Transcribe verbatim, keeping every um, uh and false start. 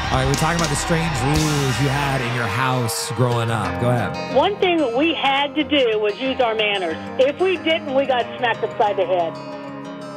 All right, we're talking about the strange rules you had in your house growing up. Go ahead. One thing that we had to do was use our manners. If we didn't, we got smacked upside the head.